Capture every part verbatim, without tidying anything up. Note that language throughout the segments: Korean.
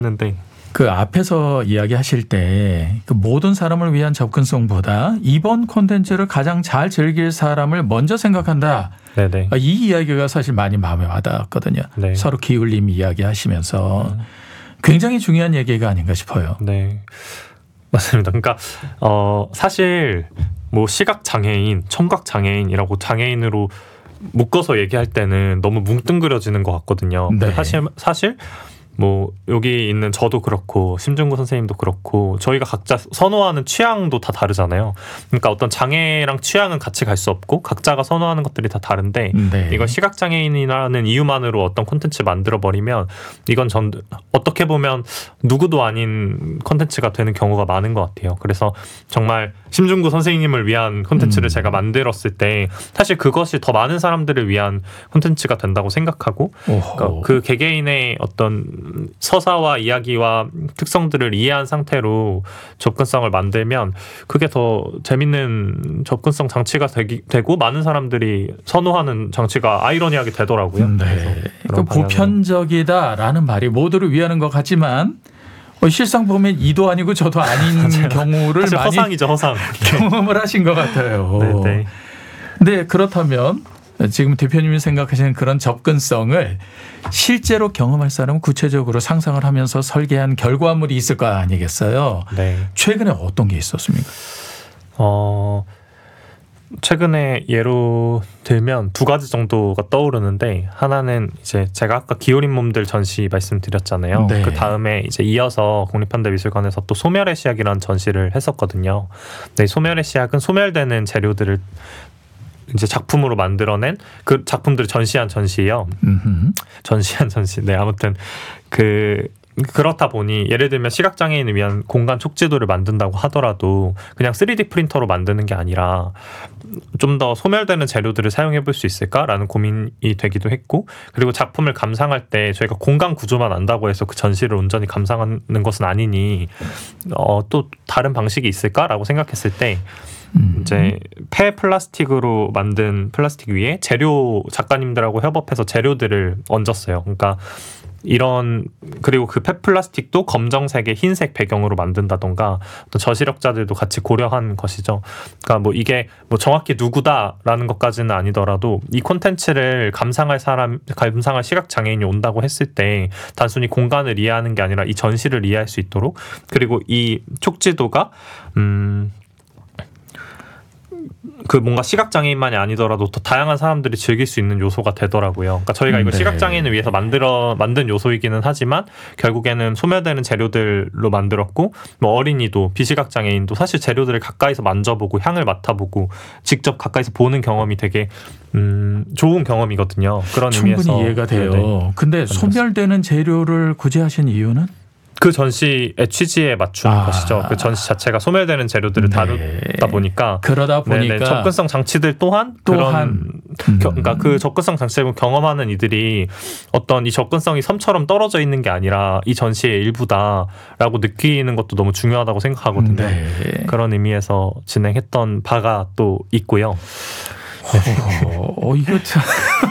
했는데 그 앞에서 이야기하실 때 그 모든 사람을 위한 접근성보다 이번 콘텐츠를 가장 잘 즐길 사람을 먼저 생각한다. 네네. 이 이야기가 사실 많이 마음에 와닿았거든요. 네. 서로 기울림 이야기하시면서 음. 굉장히 중요한 얘기가 아닌가 싶어요. 네, 맞습니다. 그러니까 어, 사실 뭐 시각 장애인, 청각 장애인이라고 장애인으로 묶어서 얘기할 때는 너무 뭉뚱그려지는 것 같거든요. 네. 사실 사실 뭐 여기 있는 저도 그렇고 심준구 선생님도 그렇고 저희가 각자 선호하는 취향도 다 다르잖아요. 그러니까 어떤 장애랑 취향은 같이 갈 수 없고 각자가 선호하는 것들이 다 다른데 네. 이건 시각장애인이라는 이유만으로 어떤 콘텐츠 만들어버리면 이건 전 어떻게 보면 누구도 아닌 콘텐츠가 되는 경우가 많은 것 같아요. 그래서 정말 심준구 선생님을 위한 콘텐츠를 음. 제가 만들었을 때 사실 그것이 더 많은 사람들을 위한 콘텐츠가 된다고 생각하고 그러니까 그 개개인의 어떤 서사와 이야기와 특성들을 이해한 상태로 접근성을 만들면 그게 더 재밌는 접근성 장치가 되기, 되고 많은 사람들이 선호하는 장치가 아이러니하게 되더라고요. 네. 그 보편적이다라는 말이 모두를 위하는 것 같지만 실상 보면 이도 아니고 저도 아닌 경우를 많이 허상이죠, 허상. 경험을 하신 것 같아요. 네네. 네, 그렇다면 지금 대표님이 생각하시는 그런 접근성을 실제로 경험할 사람은 구체적으로 상상을 하면서 설계한 결과물이 있을 거 아니겠어요? 네. 최근에 어떤 게 있었습니까? 어, 최근에 예로 들면 두 가지 정도가 떠오르는데 하나는 이제 제가 아까 기울인 몸들 전시 말씀드렸잖아요. 네. 그 다음에 이제 이어서 국립현대미술관에서 또 소멸의 시약이라는 전시를 했었거든요. 네, 소멸의 시약은 소멸되는 재료들을 이제 작품으로 만들어낸 그 작품들을 전시한 전시예요. 음흠. 전시한 전시. 네, 아무튼 그 그렇다 보니 예를 들면 시각장애인을 위한 공간 촉지도를 만든다고 하더라도 그냥 쓰리디 프린터로 만드는 게 아니라 좀 더 소멸되는 재료들을 사용해 볼 수 있을까라는 고민이 되기도 했고 그리고 작품을 감상할 때 저희가 공간 구조만 안다고 해서 그 전시를 온전히 감상하는 것은 아니니 어, 또 다른 방식이 있을까라고 생각했을 때 이제 폐 플라스틱으로 만든 플라스틱 위에 재료 작가님들하고 협업해서 재료들을 얹었어요. 그러니까 이런 그리고 그 폐 플라스틱도 검정색의 흰색 배경으로 만든다던가 또 저시력자들도 같이 고려한 것이죠. 그러니까 뭐 이게 뭐 정확히 누구다라는 것까지는 아니더라도 이 콘텐츠를 감상할 사람, 감상할 시각 장애인이 온다고 했을 때 단순히 공간을 이해하는 게 아니라 이 전시를 이해할 수 있도록 그리고 이 촉지도가 음. 그 뭔가 시각장애인만이 아니더라도 더 다양한 사람들이 즐길 수 있는 요소가 되더라고요. 그러니까 저희가 이거 네. 시각장애인을 위해서 만들어 만든 요소이기는 하지만 결국에는 소멸되는 재료들로 만들었고 뭐 어린이도 비시각장애인도 사실 재료들을 가까이서 만져보고 향을 맡아보고 직접 가까이서 보는 경험이 되게 음, 좋은 경험이거든요. 그런 충분히 의미에서 이해가 돼요. 네네. 근데 소멸되는 재료를 구제하신 이유는? 그 전시의 취지에 맞춘 아. 것이죠. 그 전시 자체가 소멸되는 재료들을 네. 다루다 보니까 그러다 보니까 네네. 접근성 장치들 또한 또한 그런 겨, 그러니까 그 접근성 장치를 경험하는 이들이 어떤 이 접근성이 섬처럼 떨어져 있는 게 아니라 이 전시의 일부다라고 느끼는 것도 너무 중요하다고 생각하거든요. 네. 그런 의미에서 진행했던 바가 또 있고요. 어, 어, 이거 참.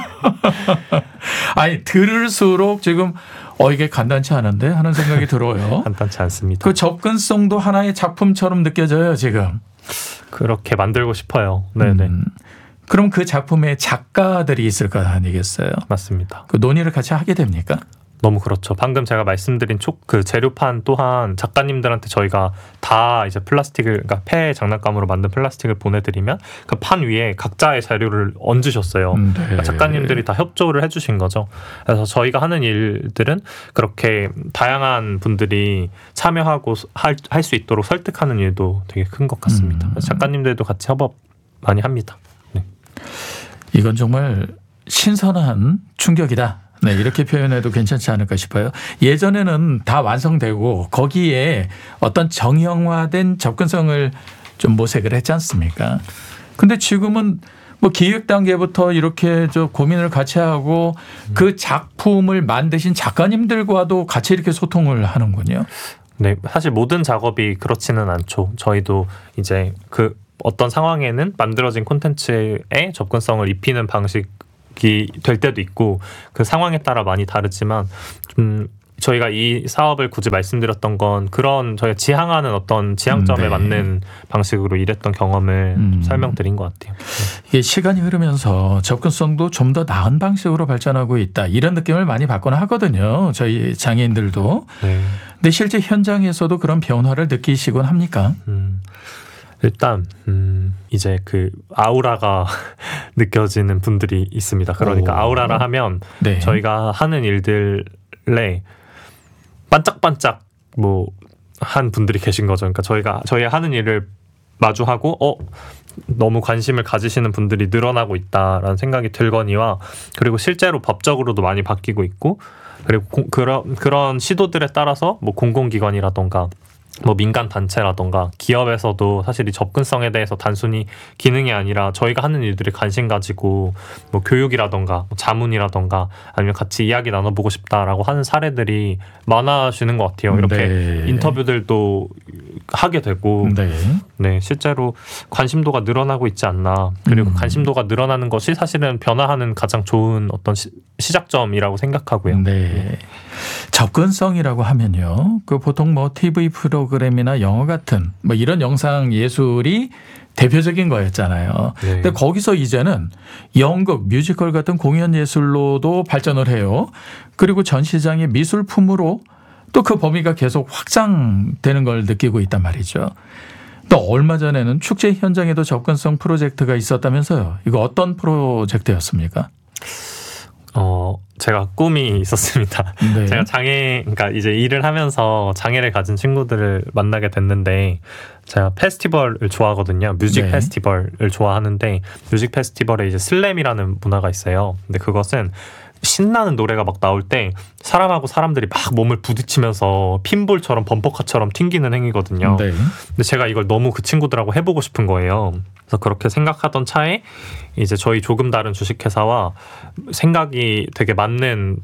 아니, 들을수록 지금 어, 이게 간단치 않은데 하는 생각이 들어요. 간단치 않습니다. 그 접근성도 하나의 작품처럼 느껴져요, 지금. 그렇게 만들고 싶어요. 네네. 음, 그럼 그 작품에 작가들이 있을 거 아니겠어요? 맞습니다. 그 논의를 같이 하게 됩니까? 너무 그렇죠. 방금 제가 말씀드린 촉, 그 재료판 또한 작가님들한테 저희가 다 이제 플라스틱을, 그러니까 폐 장난감으로 만든 플라스틱을 보내드리면 그 판 위에 각자의 재료를 얹으셨어요. 네. 그러니까 작가님들이 다 협조를 해주신 거죠. 그래서 저희가 하는 일들은 그렇게 다양한 분들이 참여하고 할 수 있도록 설득하는 일도 되게 큰 것 같습니다. 음. 그래서 작가님들도 같이 협업 많이 합니다. 네. 이건 정말 신선한 충격이다. 네, 이렇게 표현해도 괜찮지 않을까 싶어요. 예전에는 다 완성되고 거기에 어떤 정형화된 접근성을 좀 모색을 했지 않습니까? 근데 지금은 뭐 기획 단계부터 이렇게 저 고민을 같이 하고 그 작품을 만드신 작가님들과도 같이 이렇게 소통을 하는군요. 네, 사실 모든 작업이 그렇지는 않죠. 저희도 이제 그 어떤 상황에는 만들어진 콘텐츠에 접근성을 입히는 방식 될 때도 있고 그 상황에 따라 많이 다르지만 좀 저희가 이 사업을 굳이 말씀드렸던 건 그런 저희가 지향하는 어떤 지향점에 네. 맞는 방식으로 일했던 경험을 음. 설명드린 것 같아요. 이게 시간이 흐르면서 접근성도 좀 더 나은 방식으로 발전하고 있다. 이런 느낌을 많이 받곤 하거든요. 저희 장애인들도. 네. 근데 실제 현장에서도 그런 변화를 느끼시곤 합니까? 음, 일단 음, 이제 그 아우라가 느껴지는 분들이 있습니다. 그러니까 오. 아우라라 하면 네. 저희가 하는 일들에 반짝반짝 뭐 한 분들이 계신 거죠. 그러니까 저희가 저희 하는 일을 마주하고 어 너무 관심을 가지시는 분들이 늘어나고 있다라는 생각이 들거니와 그리고 실제로 법적으로도 많이 바뀌고 있고 그리고 고, 그런 그런 시도들에 따라서 뭐 공공기관이라던가 뭐 민간 단체라던가 기업에서도 사실 이 접근성에 대해서 단순히 기능이 아니라 저희가 하는 일들에 관심 가지고 뭐 교육이라던가 뭐 자문이라던가 아니면 같이 이야기 나눠보고 싶다라고 하는 사례들이 많아지는 것 같아요. 이렇게 네. 인터뷰들도 하게 되고 네. 네, 실제로 관심도가 늘어나고 있지 않나. 그리고 음. 관심도가 늘어나는 것이 사실은 변화하는 가장 좋은 어떤 시, 시작점이라고 생각하고요. 네. 접근성이라고 하면요. 그 보통 뭐 티비 프로그램이나 영화 같은 뭐 이런 영상 예술이 대표적인 거였잖아요. 네. 근데 거기서 이제는 연극, 뮤지컬 같은 공연 예술로도 발전을 해요. 그리고 전 시장의 미술품으로 또 그 범위가 계속 확장되는 걸 느끼고 있단 말이죠. 또 얼마 전에는 축제 현장에도 접근성 프로젝트가 있었다면서요. 이거 어떤 프로젝트였습니까? 어, 제가 꿈이 있었습니다. 네. 제가 장애, 그러니까 이제 일을 하면서 장애를 가진 친구들을 만나게 됐는데 제가 페스티벌을 좋아하거든요. 뮤직 네. 페스티벌을 좋아하는데 뮤직 페스티벌에 이제 슬램이라는 문화가 있어요. 근데 그것은 신나는 노래가 막 나올 때 사람하고 사람들이 막 몸을 부딪히면서 핀볼처럼 범퍼카처럼 튕기는 행위거든요. 네. 근데 제가 이걸 너무 그 친구들하고 해보고 싶은 거예요. 그래서 그렇게 생각하던 차에 이제 저희 조금 다른 주식회사와 생각이 되게 맞는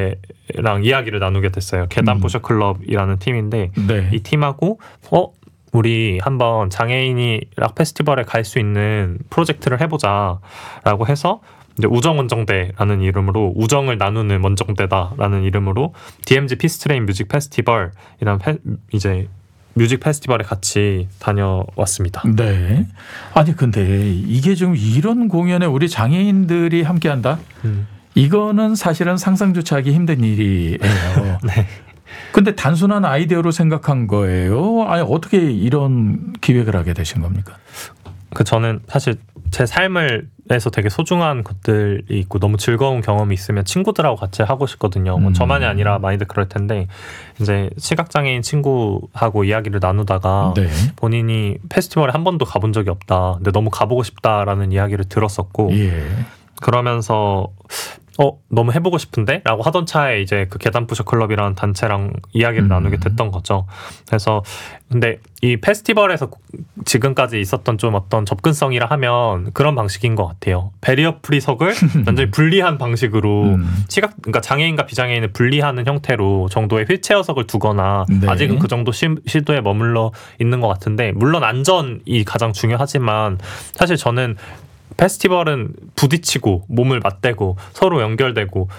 단체랑 이야기를 나누게 됐어요. 계단 음. 보셔클럽이라는 팀인데 네. 이 팀하고 어? 우리 한번 장애인이 락 페스티벌에 갈 수 있는 프로젝트를 해보자라고 해서 이제 우정원정대라는 이름으로 우정을 나누는 원정대다라는 이름으로 디엠지 피스트레인 뮤직 페스티벌이라는 페, 이제 뮤직 페스티벌에 같이 다녀왔습니다. 네. 아니 근데 이게 좀 이런 공연에 우리 장애인들이 함께한다? 음. 이거는 사실은 상상조차 하기 힘든 일이에요. 네. 근데 단순한 아이디어로 생각한 거예요? 아니 어떻게 이런 기획을 하게 되신 겁니까? 그 저는 사실 제 삶을에서 되게 소중한 것들이 있고 너무 즐거운 경험이 있으면 친구들하고 같이 하고 싶거든요. 뭐 음. 저만이 아니라 많이들 그럴 텐데 이제 시각장애인 친구하고 이야기를 나누다가 네. 본인이 페스티벌에 한 번도 가본 적이 없다. 근데 너무 가보고 싶다라는 이야기를 들었었고 예. 그러면서 어 너무 해보고 싶은데? 라고 하던 차에 이제 그 계단 부셔 클럽이라는 단체랑 이야기를 음. 나누게 됐던 거죠. 그래서 근데 이 페스티벌에서 지금까지 있었던 좀 어떤 접근성이라 하면 그런 방식인 것 같아요. 베리어 프리석을 완전히 분리한 방식으로 음. 시각 그러니까 장애인과 비장애인을 분리하는 형태로 정도의 휠체어석을 두거나 네. 아직은 그 정도 시, 시도에 머물러 있는 것 같은데 물론 안전이 가장 중요하지만 사실 저는 페스티벌은 부딪히고 몸을 맞대고 서로 연결되고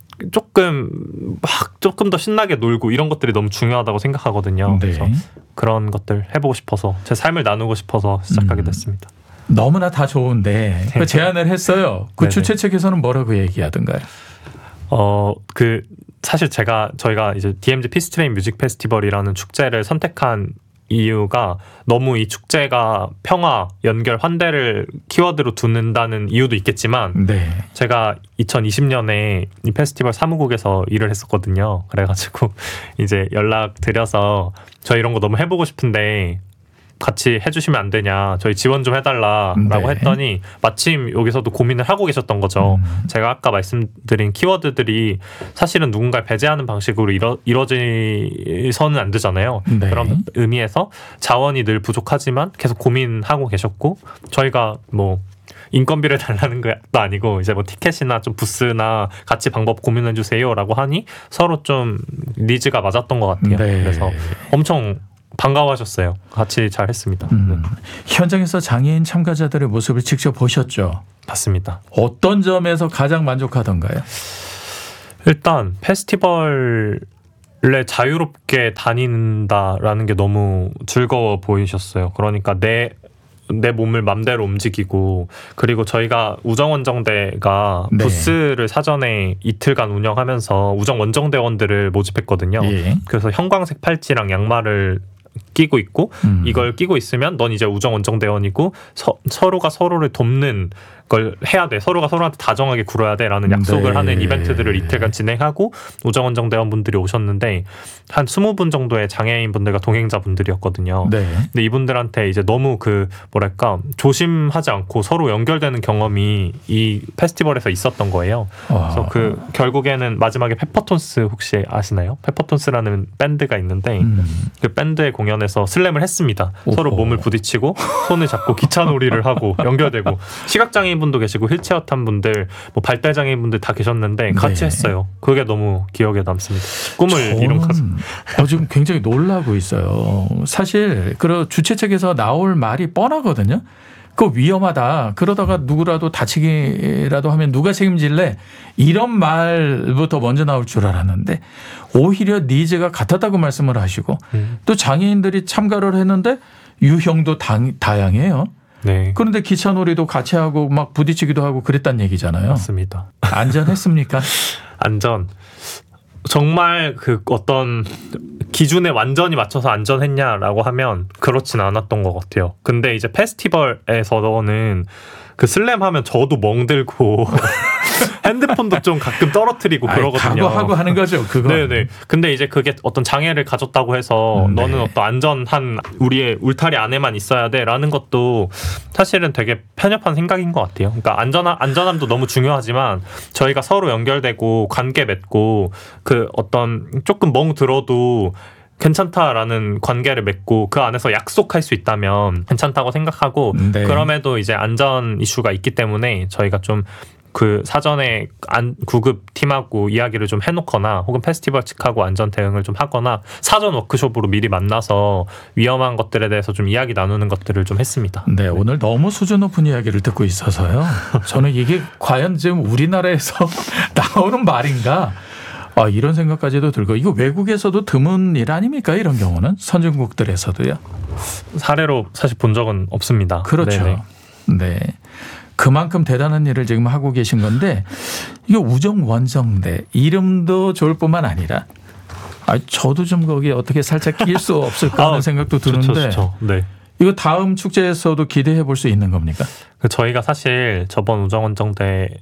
조금 막 조금 더 신나게 놀고 이런 것들이 너무 중요하다고 생각하거든요. 네. 그래서 그런 것들 해보고 싶어서 제 삶을 나누고 싶어서 시작하게 음. 됐습니다. 너무나 다 좋은데 그 제안을 했어요. 그 네네. 주최 측에서는 뭐라고 얘기하던가요? 어, 그 사실 제가 저희가 이제 디엠지 피스트레인 뮤직 페스티벌이라는 축제를 선택한 이유가 너무 이 축제가 평화, 연결, 환대를 키워드로 두는다는 이유도 있겠지만 네. 제가 이천이십 년에 이 페스티벌 사무국에서 일을 했었거든요. 그래가지고 이제 연락 드려서 저 이런 거 너무 해보고 싶은데 같이 해주시면 안 되냐, 저희 지원 좀 해달라라고 네. 했더니 마침 여기서도 고민을 하고 계셨던 거죠. 음. 제가 아까 말씀드린 키워드들이 사실은 누군가를 배제하는 방식으로 이뤄, 이뤄지서는 안 되잖아요. 네. 그런 의미에서 자원이 늘 부족하지만 계속 고민하고 계셨고 저희가 뭐 인건비를 달라는 것도 아니고 이제 뭐 티켓이나 좀 부스나 같이 방법 고민해 주세요라고 하니 서로 좀 니즈가 맞았던 것 같아요. 네. 그래서 엄청 반가워하셨어요. 같이 잘 했습니다. 음. 네. 현장에서 장애인 참가자들의 모습을 직접 보셨죠? 맞습니다. 어떤 점에서 가장 만족하던가요? 일단 페스티벌 원래 자유롭게 다닌다라는 게 너무 즐거워 보이셨어요. 그러니까 내 내 몸을 맘대로 움직이고, 그리고 저희가 우정원정대가 네. 부스를 사전에 이틀간 운영하면서 우정원정대원들을 모집했거든요. 예. 그래서 형광색 팔찌랑 양말을 끼고 있고 음. 이걸 끼고 있으면 넌 이제 우정원정대원이고 서, 서로가 서로를 돕는 걸 해야 돼. 서로가 서로한테 다정하게 굴어야 돼라는 약속을 네. 하는 이벤트들을 이틀간 진행하고 우정원정대원분들이 오셨는데 한 스무 분 정도의 장애인분들과 동행자분들이었거든요. 네. 근데 이분들한테 이제 너무 그 뭐랄까 조심하지 않고 서로 연결되는 경험이 이 페스티벌에서 있었던 거예요. 그래서 아. 그 결국에는 마지막에 페퍼톤스 혹시 아시나요? 페퍼톤스라는 밴드가 있는데 음. 그 밴드의 공연에서 슬램을 했습니다. 오호. 서로 몸을 부딪히고 손을 잡고 기차놀이를 하고 연결되고 시각장애인 분도 계시고 휠체어 탄 분들, 뭐 발달 장애인 분들 다 계셨는데 같이 네. 했어요. 그게 너무 기억에 남습니다. 꿈을 이룬 가수. 어, 지금 굉장히 놀라고 있어요. 사실 그 주최 측에서 나올 말이 뻔하거든요. 그거 위험하다. 그러다가 누구라도 다치기라도 하면 누가 책임질래? 이런 말부터 먼저 나올 줄 알았는데 오히려 니즈가 같았다고 말씀을 하시고 음. 또 장애인들이 참가를 했는데 유형도 다, 다양해요. 네, 그런데 기차놀이도 같이 하고 막 부딪히기도 하고 그랬단 얘기잖아요. 맞습니다. 안전했습니까? 안전. 정말 그 어떤 기준에 완전히 맞춰서 안전했냐라고 하면 그렇진 않았던 것 같아요. 근데 이제 페스티벌에서는 그 슬램 하면 저도 멍들고 핸드폰도 좀 가끔 떨어뜨리고 아이, 그러거든요. 각오하고 하는 거죠. 그거. 네네. 근데 이제 그게 어떤 장애를 가졌다고 해서 음, 네. 너는 어떤 안전한 우리의 울타리 안에만 있어야 돼라는 것도 사실은 되게 편협한 생각인 것 같아요. 그러니까 안전함, 안전함도 너무 중요하지만 저희가 서로 연결되고 관계 맺고 그 어떤 조금 멍 들어도 괜찮다라는 관계를 맺고 그 안에서 약속할 수 있다면 괜찮다고 생각하고 네. 그럼에도 이제 안전 이슈가 있기 때문에 저희가 좀 그 사전에 안, 구급 팀하고 이야기를 좀 해놓거나 혹은 페스티벌 측하고 안전 대응을 좀 하거나 사전 워크숍으로 미리 만나서 위험한 것들에 대해서 좀 이야기 나누는 것들을 좀 했습니다. 네, 오늘 너무 수준 높은 이야기를 듣고 있어서요. 저는 이게 과연 지금 우리나라에서 나오는 말인가? 아, 이런 생각까지도 들고 이거 외국에서도 드문 일 아닙니까? 이런 경우는 선진국들에서도요. 사례로 사실 본 적은 없습니다. 그렇죠. 네네. 네. 그만큼 대단한 일을 지금 하고 계신 건데 이거 우정원정대 이름도 좋을 뿐만 아니라 아, 저도 좀 거기 어떻게 살짝 끼일 수 없을까 하는 아, 생각도 좋죠, 드는데 좋죠. 네. 이거 다음 축제에서도 기대해 볼 수 있는 겁니까? 그 저희가 사실 저번 우정원정대는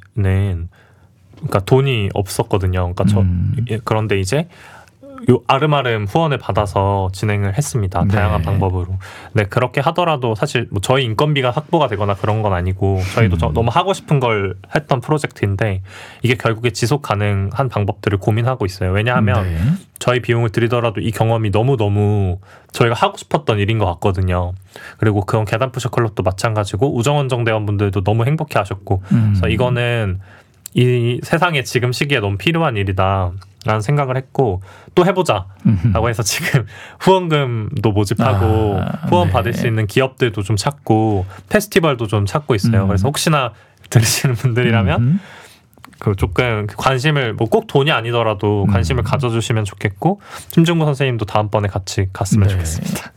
그러니까 돈이 없었거든요. 그러니까 저 음. 예, 그런데 이제 요 아름아름 후원을 받아서 진행을 했습니다. 네. 다양한 방법으로. 네, 그렇게 하더라도 사실 뭐 저희 인건비가 확보가 되거나 그런 건 아니고 저희도 음. 저, 너무 하고 싶은 걸 했던 프로젝트인데 이게 결국에 지속 가능한 방법들을 고민하고 있어요. 왜냐하면 네. 저희 비용을 들이더라도 이 경험이 너무너무 저희가 하고 싶었던 일인 것 같거든요. 그리고 그건 계단 푸셔 클럽도 마찬가지고 우정원정대원분들도 너무 행복해 하셨고 음. 그래서 이거는 이 세상에 지금 시기에 너무 필요한 일이다 라는 생각을 했고 또 해보자 음흠. 라고 해서 지금 후원금도 모집하고 아, 후원 네. 받을 수 있는 기업들도 좀 찾고 페스티벌도 좀 찾고 있어요. 음. 그래서 혹시나 들으시는 분들이라면 음. 그 조금 관심을 뭐 꼭 돈이 아니더라도 음. 관심을 가져주시면 좋겠고 심중구 선생님도 다음번에 같이 갔으면 네. 좋겠습니다.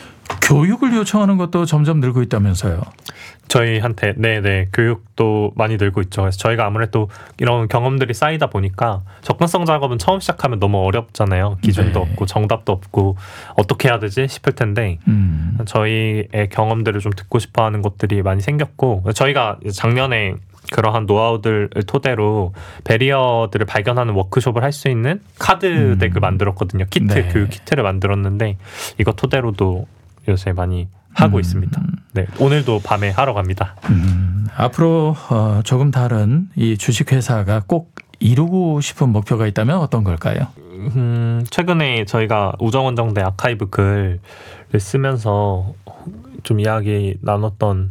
교육을 요청하는 것도 점점 늘고 있다면서요. 저희한테 네네 교육도 많이 늘고 있죠. 그래서 저희가 아무래도 이런 경험들이 쌓이다 보니까 접근성 작업은 처음 시작하면 너무 어렵잖아요. 기준도 네. 없고 정답도 없고 어떻게 해야 되지 싶을 텐데 음. 저희의 경험들을 좀 듣고 싶어하는 것들이 많이 생겼고 저희가 작년에 그러한 노하우들을 토대로 배리어들을 발견하는 워크숍을 할 수 있는 카드 덱을 음. 만들었거든요. 키트 네. 교육 키트를 만들었는데 이거 토대로도 요새 많이 하고 음. 있습니다. 네, 오늘도 밤에 하러 갑니다. 음. 앞으로 어, 조금 다른 이 주식회사가 꼭 이루고 싶은 목표가 있다면 어떤 걸까요? 음, 최근에 저희가 우정원정대 아카이브 글을 쓰면서 좀 이야기 나눴던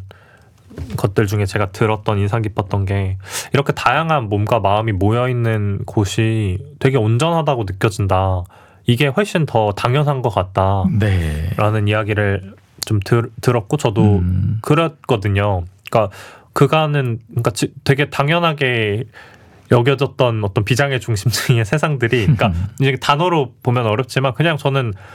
것들 중에 제가 들었던 인상 깊었던 게 이렇게 다양한 몸과 마음이 모여있는 곳이 되게 온전하다고 느껴진다. 이게 훨씬 더 당연한 것 같다라는 네. 이야기를 좀 들, 들었고 저도 음. 그랬거든요. 그러니까 그가는 그러니까 지- 되게 당연하게 여겨졌던 어떤 비장의 중심층의 세상들이, 그러니까 이제 단어로 보면 어렵지만 그냥 저는